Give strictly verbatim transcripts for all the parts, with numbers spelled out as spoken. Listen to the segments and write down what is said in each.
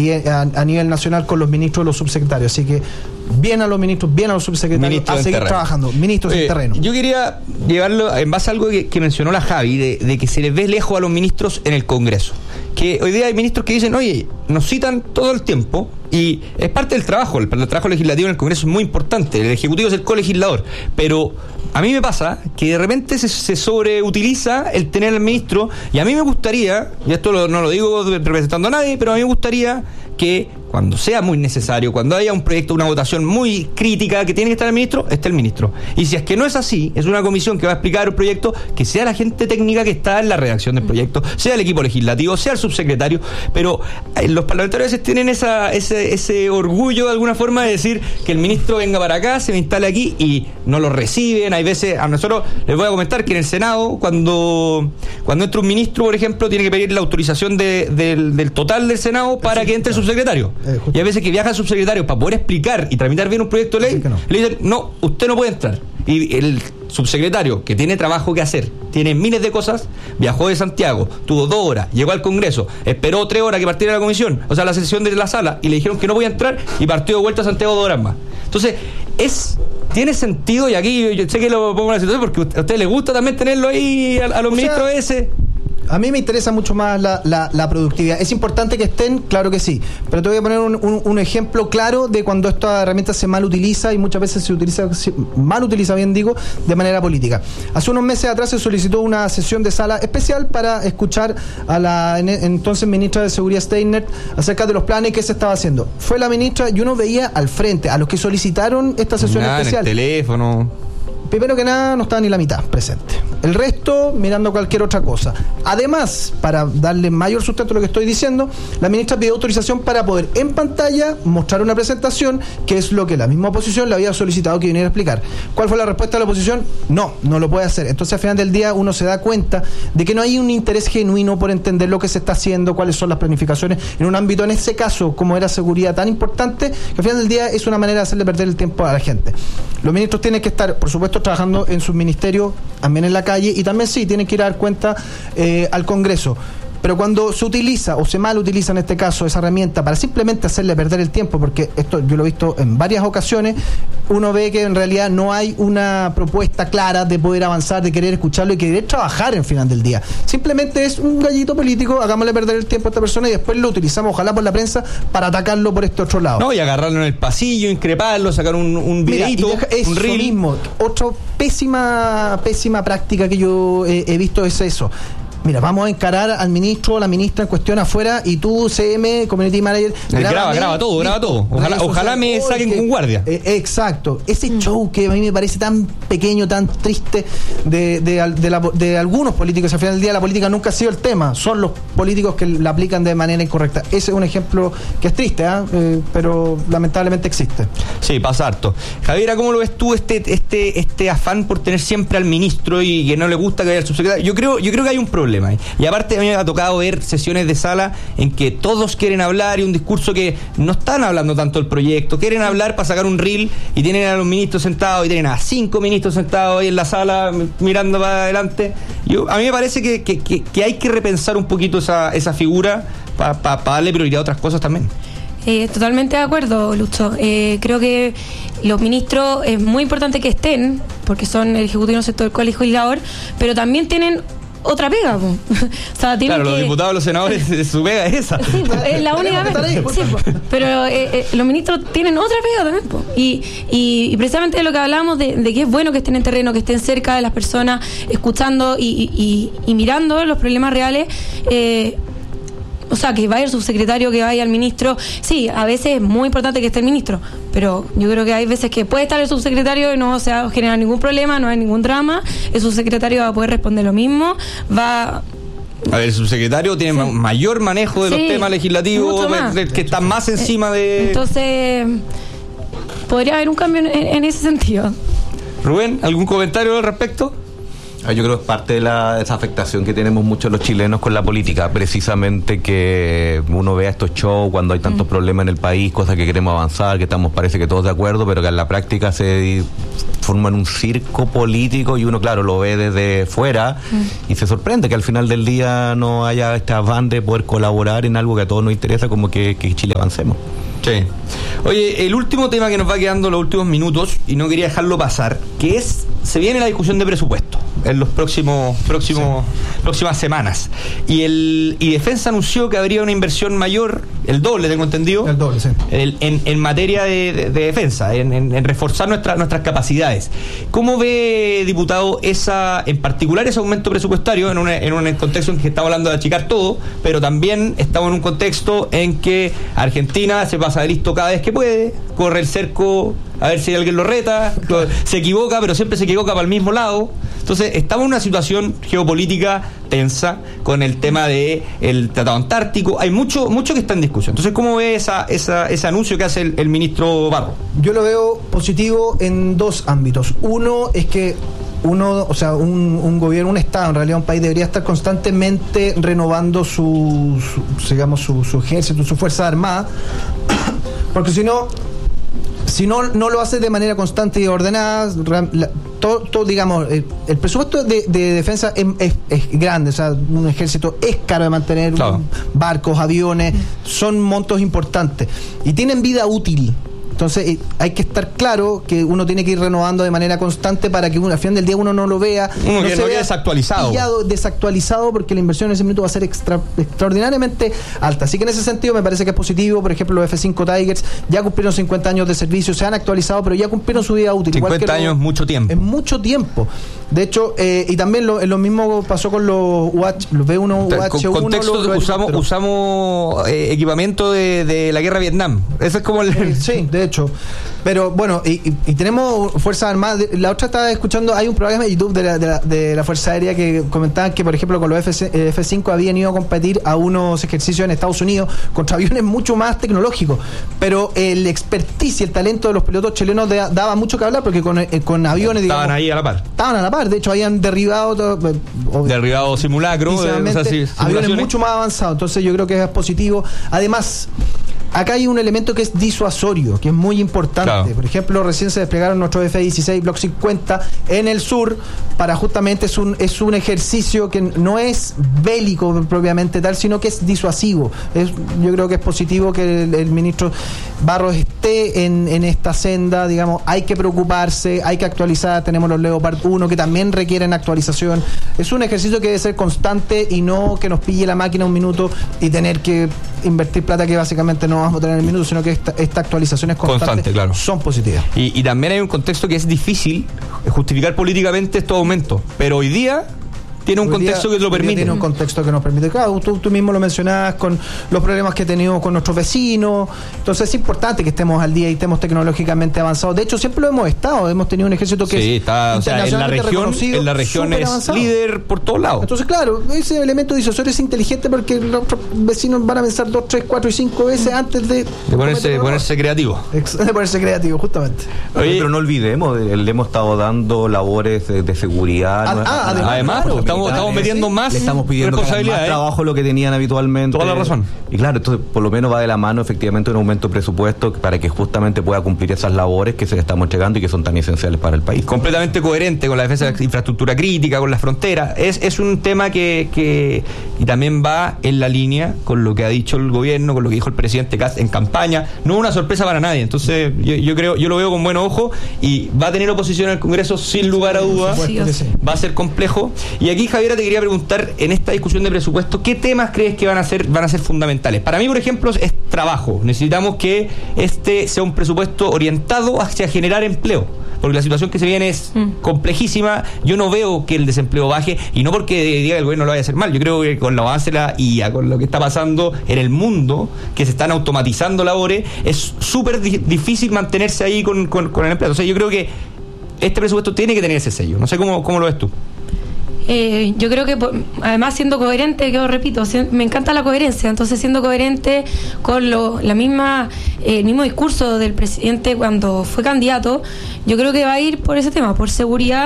y a, a nivel nacional con los ministros y los subsecretarios. Así que bien a los ministros, bien a los subsecretarios, Ministro a seguir terreno. trabajando. Ministros eh, en terreno. Yo quería llevarlo en base a algo que, que mencionó la Javi, de, de que se les ve lejos a los ministros en el Congreso. Que hoy día hay ministros que dicen, oye, nos citan todo el tiempo y es parte del trabajo, el, el trabajo legislativo en el Congreso es muy importante, el Ejecutivo es el colegislador, pero a mí me pasa que de repente se, se sobreutiliza el tener al ministro, y a mí me gustaría, y esto lo, no lo digo representando a nadie, pero a mí me gustaría que cuando sea muy necesario, cuando haya un proyecto, una votación muy crítica que tiene que estar el ministro, esté el ministro. Y si es que no es así, es una comisión que va a explicar el proyecto, que sea la gente técnica que está en la redacción del proyecto, sea el equipo legislativo, sea el subsecretario, pero eh, los parlamentarios a veces tienen esa, ese, ese orgullo de alguna forma de decir que el ministro venga para acá, se me instale aquí y no lo reciben. Hay veces, a nosotros les voy a comentar que en el Senado, cuando, cuando entra un ministro, por ejemplo, tiene que pedir la autorización de, del, del total del Senado para que entre el subsecretario. Eh, y a veces que viaja el subsecretario para poder explicar y tramitar bien un proyecto de ley, no. le dicen, no, usted no puede entrar. Y el subsecretario, que tiene trabajo que hacer, tiene miles de cosas, viajó de Santiago, tuvo dos horas, llegó al Congreso, esperó tres horas que partiera la comisión, o sea, la sesión de la sala, y le dijeron que no podía entrar, y partió de vuelta a Santiago dos horas más. Entonces, es... tiene sentido, y aquí yo sé que lo pongo en la situación porque a usted le gusta también tenerlo ahí a, a los o ministros sea, ese. A mí me interesa mucho más la, la, la productividad. ¿Es importante que estén? Claro que sí. Pero te voy a poner un, un, un ejemplo claro de cuando esta herramienta se mal utiliza, y muchas veces se utiliza, mal utiliza, bien digo, de manera política. Hace unos meses atrás se solicitó una sesión de sala especial para escuchar a la entonces ministra de Seguridad Steiner acerca de los planes que se estaba haciendo. Fue la ministra y uno veía al frente a los que solicitaron esta sesión Nada, especial. En el teléfono. Primero que nada, no estaba ni la mitad presente. El resto mirando cualquier otra cosa. Además, para darle mayor sustento a lo que estoy diciendo, la ministra pidió autorización para poder en pantalla mostrar una presentación, que es lo que la misma oposición le había solicitado que viniera a explicar. ¿Cuál fue la respuesta de la oposición? No, no lo puede hacer. Entonces, al final del día, uno se da cuenta de que no hay un interés genuino por entender lo que se está haciendo, cuáles son las planificaciones en un ámbito, en ese caso, como era seguridad, tan importante, que al final del día es una manera de hacerle perder el tiempo a la gente. Los ministros tienen que estar, por supuesto, trabajando en sus ministerios, también en la calle, y también sí, tienen que ir a dar cuenta eh, al Congreso. Pero cuando se utiliza, o se mal utiliza en este caso, esa herramienta para simplemente hacerle perder el tiempo, porque esto yo lo he visto en varias ocasiones, uno ve que en realidad no hay una propuesta clara de poder avanzar, de querer escucharlo y querer trabajar en final del día. Simplemente es un gallito político, hagámosle perder el tiempo a esta persona y después lo utilizamos, ojalá por la prensa, para atacarlo por este otro lado. No, y agarrarlo en el pasillo, increparlo, sacar un, un videito, Mira, y deja, un eso reel. mismo. Otra pésima, pésima práctica que yo he, he visto es eso. Mira, vamos a encarar al ministro o la ministra en cuestión afuera, y tú, C M, Community Manager, graba, graba, graba todo, graba todo. Ojalá, ojalá me saquen con guardia. Eh, exacto. Ese mm. show que a mí me parece tan pequeño, tan triste de, de, de, la, de algunos políticos. Al final del día la política nunca ha sido el tema, son los políticos que la aplican de manera incorrecta. Ese es un ejemplo que es triste, ¿eh? Eh, pero lamentablemente existe. Sí, pasa harto. Javiera, ¿cómo lo ves tú este, este, este afán por tener siempre al ministro y que no le gusta que haya el subsecretario? Yo creo, yo creo que hay un problema. Y aparte a mí me ha tocado ver sesiones de sala en que todos quieren hablar y un discurso que no están hablando tanto del proyecto, quieren hablar para sacar un reel y tienen a los ministros sentados y tienen a cinco ministros sentados ahí en la sala mirando para adelante. Yo, a mí me parece que, que, que, que hay que repensar un poquito esa, esa figura para pa, pa darle prioridad a otras cosas también. Eh, totalmente de acuerdo, Lucho. Eh, creo que los ministros es muy importante que estén, porque son el ejecutivo sector del colegislador, pero también tienen otra pega, po. O sea, claro, que... los diputados, los senadores, su pega es esa. Sí, pues, es la única pega. Sí, pues. Pero eh, eh, los ministros tienen otra pega también, po. Y, y, y precisamente de lo que hablábamos de, de que es bueno que estén en terreno, que estén cerca de las personas, escuchando y, y, y mirando los problemas reales. Eh, O sea, que vaya el subsecretario, que vaya el ministro. Sí, a veces es muy importante que esté el ministro, pero yo creo que hay veces que puede estar el subsecretario y no se va a generar ningún problema, no hay ningún drama. El subsecretario va a poder responder lo mismo, va... A ver, el subsecretario tiene sí. mayor manejo de sí, los temas legislativos, que, que está más encima de... Entonces, podría haber un cambio en, en ese sentido. Rubén, ¿algún comentario al respecto? Yo creo que es parte de la esa afectación que tenemos muchos los chilenos con la política, precisamente que uno vea estos shows cuando hay tantos mm. problemas en el país, cosas que queremos avanzar, que estamos parece que todos de acuerdo, pero que en la práctica se forman un circo político y uno, claro, lo ve desde fuera mm. y se sorprende que al final del día no haya esta van de poder colaborar en algo que a todos nos interesa, como que, que Chile avancemos. Sí. Oye, el último tema que nos va quedando los últimos minutos, y no quería dejarlo pasar, que es, se viene la discusión de presupuesto en los próximos próximos sí. próximas semanas. Y el y Defensa anunció que habría una inversión mayor, el doble, tengo entendido. El doble, sí. el, en, en materia de, de, de defensa, en, en, en reforzar nuestra, nuestras capacidades. ¿Cómo ve, diputado, esa, en particular ese aumento presupuestario en, una, en un contexto en que estamos hablando de achicar todo, pero también estamos en un contexto en que Argentina se pasa de listo cada vez que puede, corre el cerco a ver si alguien lo reta, se equivoca, pero siempre se equivoca para el mismo lado? Entonces, estamos en una situación geopolítica tensa con el tema de el Tratado Antártico. Hay mucho mucho que está en discusión. Entonces, ¿cómo ve esa, esa, ese anuncio que hace el, el ministro Barro? Yo lo veo positivo en dos ámbitos. Uno es que uno, o sea, un, un gobierno, un Estado, en realidad un país debería estar constantemente renovando su, su digamos, su, su ejército, su fuerza armada, porque si no, si no, no lo hace de manera constante y ordenada, la, todo, todo, digamos, el, el presupuesto de, de defensa es, es, es grande, o sea, un ejército es caro de mantener, claro. un, barcos, aviones, son montos importantes y tienen vida útil. Entonces eh, hay que estar claro que uno tiene que ir renovando de manera constante para que uno, al final del día uno no lo vea, uno no que se lo vea desactualizado. Pillado, desactualizado, porque la inversión en ese minuto va a ser extra, extraordinariamente alta. Así que en ese sentido me parece que es positivo. Por ejemplo, los F cinco Tigers ya cumplieron cincuenta años de servicio, se han actualizado, pero ya cumplieron su vida útil. cincuenta Igual que años es mucho tiempo. Es mucho tiempo. De hecho, eh, y también lo, lo mismo pasó con los U H, los B uno, U H uno. Contexto, los, los usamos, usamos eh, equipamiento de, de la guerra de Vietnam. Eso es como el... Eh, sí, de hecho. Pero bueno, y, y, y tenemos Fuerzas Armadas. La otra estaba escuchando, hay un programa de YouTube de la, de la, de la Fuerza Aérea que comentaban que, por ejemplo, con los F cinco habían ido a competir a unos ejercicios en Estados Unidos contra aviones mucho más tecnológicos. Pero el expertise y el talento de los pilotos chilenos de, daba mucho que hablar, porque con, eh, con aviones, digamos, estaban ahí a la par. Estaban a la par, de hecho, habían derribado. Todo, o, derribado simulacro, de, o sea, sí, aviones mucho más avanzados. Entonces, yo creo que es positivo. Además, acá hay un elemento que es disuasorio, que es muy importante. Claro. Por ejemplo, recién se desplegaron nuestros F dieciséis Block cincuenta en el sur, para justamente es un es un ejercicio que no es bélico propiamente tal, sino que es disuasivo. Es, yo creo que es positivo que el, el ministro Barros esté en, en esta senda. Digamos, hay que preocuparse, hay que actualizar. Tenemos los Leopard uno que también requieren actualización. Es un ejercicio que debe ser constante y no que nos pille la máquina un minuto y tener que invertir plata que básicamente no vamos a tener en el minuto, sino que esta, esta actualización es constante, constante, claro. Son positivas. Y, y también hay un contexto que es difícil justificar políticamente estos aumentos, pero hoy día tiene un hoy contexto día, que lo permite. Tiene un contexto que nos permite. Claro, tú, tú mismo lo mencionabas con los problemas que tenemos con nuestros vecinos. Entonces es importante que estemos al día y estemos tecnológicamente avanzados. De hecho, siempre lo hemos estado. Hemos tenido un ejército que sí, es está, o sea, en la región, en la región es avanzado. Líder por todos lados. Entonces, claro, ese elemento disuasorio es inteligente porque los otros vecinos van a pensar dos, tres, cuatro y cinco veces antes de, de ponerse, ponerse creativo. De ponerse creativo, justamente. Oye, pero no olvidemos, le hemos estado dando labores de, de seguridad. Ah, ah, además, además claro, estamos, estamos metiendo más le estamos pidiendo más trabajo lo que tenían habitualmente. Toda la razón. Y claro, entonces por lo menos va de la mano efectivamente un aumento de presupuesto para que justamente pueda cumplir esas labores que se le estamos entregando y que son tan esenciales para el país. Completamente coherente con la defensa de la infraestructura crítica, con las fronteras. Es, es un tema que, que y también va en la línea con lo que ha dicho el gobierno, con lo que dijo el presidente Kast en campaña. No es una sorpresa para nadie. Entonces yo, yo creo, yo lo veo con buen ojo y va a tener oposición en el Congreso sin lugar a dudas. Sí, sí. Va a ser complejo. Y aquí, Javiera, te quería preguntar, en esta discusión de presupuesto, ¿qué temas crees que van a ser van a ser fundamentales? Para mí, por ejemplo, es trabajo. Necesitamos que este sea un presupuesto orientado hacia generar empleo, porque la situación que se viene es mm. complejísima. Yo no veo que el desempleo baje, y no porque diga que el gobierno lo vaya a hacer mal. Yo creo que con la avance de la I A, con lo que está pasando en el mundo, que se están automatizando labores, es súper di- difícil mantenerse ahí con, con, con el empleo. O sea, yo creo que este presupuesto tiene que tener ese sello. No sé cómo, cómo lo ves tú. Eh, yo creo que, además, siendo coherente, que os repito, me encanta la coherencia. Entonces, siendo coherente con lo, la misma eh, el mismo discurso del presidente cuando fue candidato, yo creo que va a ir por ese tema, por seguridad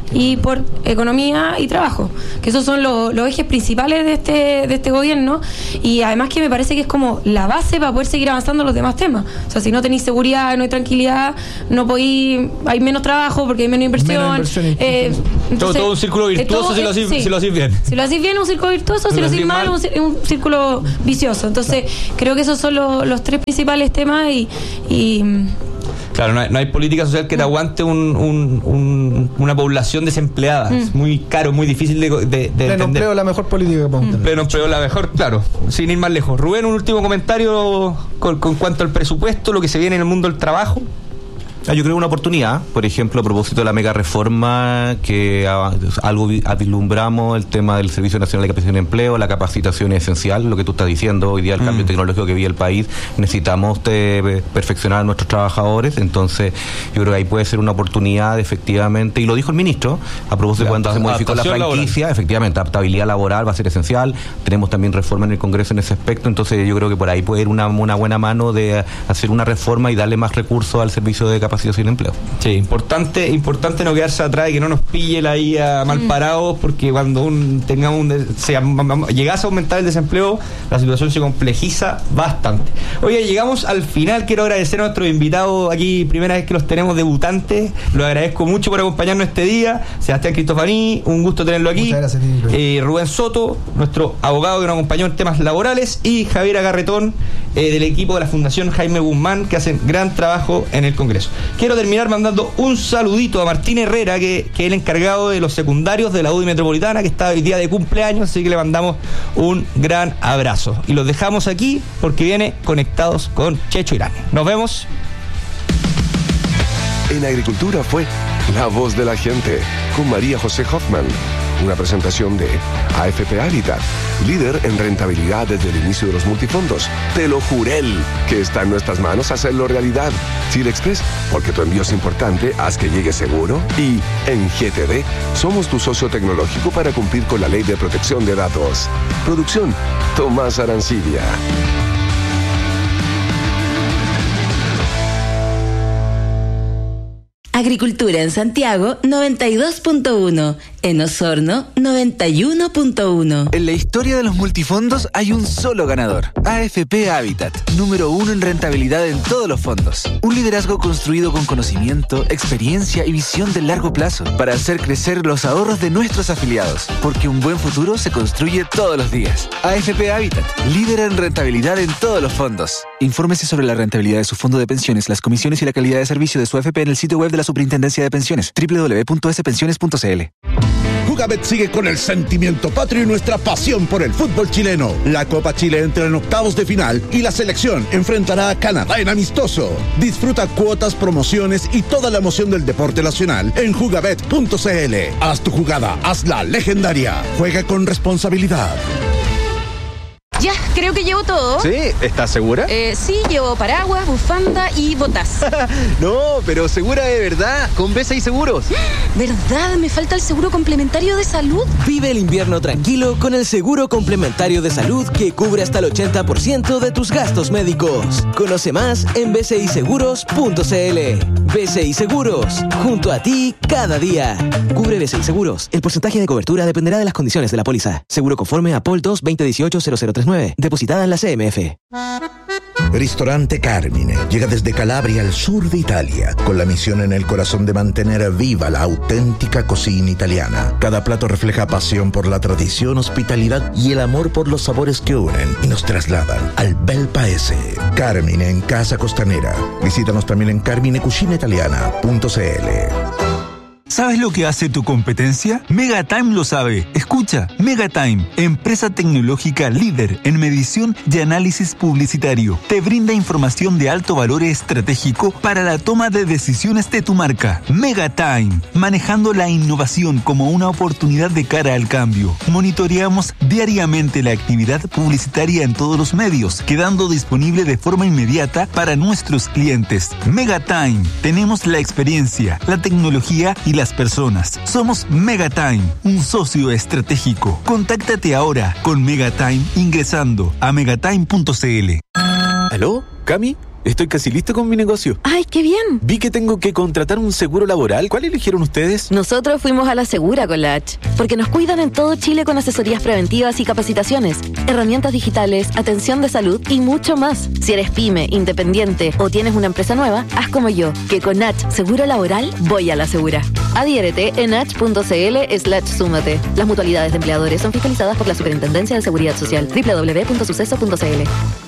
y por economía y trabajo, que esos son los, los ejes principales de este de este gobierno, y además que me parece que es como la base para poder seguir avanzando en los demás temas. O sea, si no tenéis seguridad, no hay tranquilidad, no podéis, hay menos trabajo porque hay menos inversión. Menos inversión eh, entonces, todo, todo un círculo virtuoso todo, si, lo hacís, sí. si lo hacís bien. Si lo hacís bien, un círculo virtuoso, si, si lo hacís mal, mal. Un, un círculo vicioso. Entonces, claro. creo que esos son los, los tres principales temas y... y Claro, no hay, no hay política social que te aguante un, un, un, una población desempleada. Mm. Es muy caro, muy difícil de, de, de Pleno entender. empleo es la mejor política que podemos tener. Pleno empleo es la mejor, claro. Sin ir más lejos. Rubén, un último comentario con, con cuanto al presupuesto, lo que se viene en el mundo del trabajo. Ah, yo creo una oportunidad, por ejemplo, a propósito de la mega reforma, que a, algo vislumbramos, el tema del Servicio Nacional de Capacitación de Empleo, la capacitación es esencial, lo que tú estás diciendo, hoy día el mm. cambio tecnológico que vive el país, necesitamos de, perfeccionar a nuestros trabajadores, entonces yo creo que ahí puede ser una oportunidad, efectivamente, y lo dijo el ministro, a propósito de cuando se modificó la franquicia, laboral. Efectivamente, adaptabilidad laboral va a ser esencial, tenemos también reforma en el Congreso en ese aspecto, entonces yo creo que por ahí puede ir una, una buena mano de hacer una reforma y darle más recursos al Servicio de Capacitación y empleo. Sí, importante, importante no quedarse atrás y que no nos pille la I A mal mm. parados, porque cuando un, tengamos un, se, llegase a aumentar el desempleo, la situación se complejiza bastante. Oye, llegamos al final, quiero agradecer a nuestros invitados aquí, primera vez que los tenemos debutantes, los agradezco mucho por acompañarnos este día. Sebastián Cristofaní, un gusto tenerlo aquí. Muchas gracias, eh, Rubén Soto, nuestro abogado que nos acompañó en temas laborales, y Javier Agarretón, eh, del equipo de la Fundación Jaime Guzmán, que hacen gran trabajo en el Congreso. Quiero terminar mandando un saludito a Martín Herrera, que, que es el encargado de los secundarios de la U D I Metropolitana, que está hoy día de cumpleaños, así que le mandamos un gran abrazo. Y los dejamos aquí porque viene Conectados con Checho Irán. Nos vemos. En Agricultura fue La Voz de la Gente, con María José Hoffman. Una presentación de A F P Habitat, líder en rentabilidad desde el inicio de los multifondos. Te lo juré, que está en nuestras manos hacerlo realidad. Chile Express, porque tu envío es importante, haz que llegue seguro. Y en G T D, somos tu socio tecnológico para cumplir con la ley de protección de datos. Producción, Tomás Arancibia. Agricultura en Santiago noventa y dos punto uno, en Osorno noventa y uno punto uno. En la historia de los multifondos hay un solo ganador, A F P Habitat, número uno en rentabilidad en todos los fondos. Un liderazgo construido con conocimiento, experiencia y visión de largo plazo para hacer crecer los ahorros de nuestros afiliados, porque un buen futuro se construye todos los días. A F P Habitat, líder en rentabilidad en todos los fondos. Infórmese sobre la rentabilidad de su fondo de pensiones, las comisiones y la calidad de servicio de su A F P en el sitio web de la Superintendencia de Pensiones, doble u doble u doble u punto ese pensiones punto c l. Jugabet sigue con el sentimiento patrio y nuestra pasión por el fútbol chileno. La Copa Chile entra en octavos de final y la selección enfrentará a Canadá en amistoso. Disfruta cuotas, promociones y toda la emoción del deporte nacional en jugabet punto c l. Haz tu jugada, hazla legendaria. Juega con responsabilidad. Ya, creo que llevo todo. ¿Sí? ¿Estás segura? Eh, sí, llevo paraguas, bufanda y botas. No, pero segura de verdad, con B seis Seguros. ¿Verdad? Me falta el seguro complementario de salud. Vive el invierno tranquilo con el seguro complementario de salud que cubre hasta el ochenta por ciento de tus gastos médicos. Conoce más en b c i seguros punto c l. B C I Seguros, junto a ti cada día. Cubre B C I Seguros. El porcentaje de cobertura dependerá de las condiciones de la póliza. Seguro conforme a P O L dos veinte dieciocho cero cero tres nueve. Depositada en la C M F. Ristorante Carmine llega desde Calabria al sur de Italia con la misión en el corazón de mantener viva la auténtica cocina italiana. Cada plato refleja pasión por la tradición, hospitalidad y el amor por los sabores que unen y nos trasladan al bel paese. Carmine en Casa Costanera. Visítanos también en carmine cucina italiana punto c l. ¿Sabes lo que hace tu competencia? Megatime lo sabe. Escucha, Megatime, empresa tecnológica líder en medición y análisis publicitario. Te brinda información de alto valor estratégico para la toma de decisiones de tu marca. Megatime, manejando la innovación como una oportunidad de cara al cambio. Monitoreamos diariamente la actividad publicitaria en todos los medios, quedando disponible de forma inmediata para nuestros clientes. Megatime, tenemos la experiencia, la tecnología y las personas. Somos Megatime, un socio estratégico. Contáctate ahora con Megatime ingresando a megatime punto c l. ¿Aló? ¿Cami? estoy casi listo con mi negocio. ¡Ay, qué bien! Vi que tengo que contratar un seguro laboral. ¿Cuál eligieron ustedes? Nosotros fuimos a la Segura con la H, porque nos cuidan en todo Chile con asesorías preventivas y capacitaciones, herramientas digitales, atención de salud y mucho más. Si eres pyme, independiente o tienes una empresa nueva, haz como yo, que con H Seguro Laboral voy a la Segura. Adhiérete en h.cl slash súmate. Las mutualidades de empleadores son fiscalizadas por la Superintendencia de Seguridad Social. doble u doble u doble u punto suceso punto c l.